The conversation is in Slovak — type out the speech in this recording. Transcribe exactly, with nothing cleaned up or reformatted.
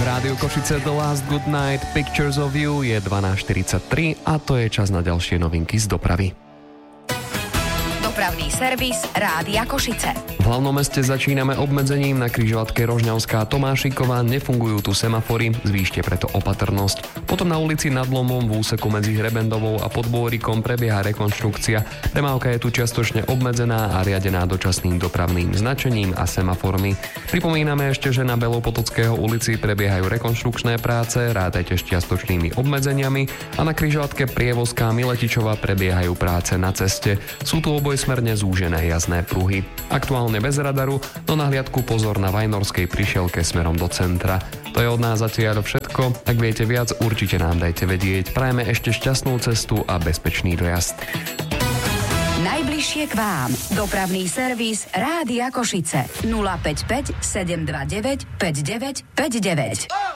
Rádio Košice The Last Good Night, Pictures of You, je dvanásť štyridsaťtri a to je čas na ďalšie novinky z dopravy. Dopravný servis Rádia Košice. V hlavnom meste začíname obmedzením na križovatke Rožňavská Tomášiková, nefungujú tu semafory, zvýšte preto opatrnosť. Potom na ulici Nad Lomom v úseku medzi Hrebendovou a Podbôrikom prebieha rekonštrukcia. Premávka je tu čiastočne obmedzená a riadená dočasným dopravným značením a semaformi. Pripomíname ešte, že na Belopotockého ulici prebiehajú rekonštrukčné práce, rátajte s čiastočnými obmedzeniami a na križovatke Prievozká Miletičova prebiehajú práce na ceste. Sú tu obojsmerne zúžené jazdné pruhy. Aktuálne bez radaru, no na hliadku pozor na Vajnorskej prišielke smerom do centra. To je od nás zatiaľ všetko. Ak viete viac, určite nám dajte vedieť. Prajeme ešte šťastnú cestu a bezpečný dojazd. Najbližšie k vám. Dopravný servis Rádia Košice. nula päť päť sedem dva deväť päť deväť päť deväť.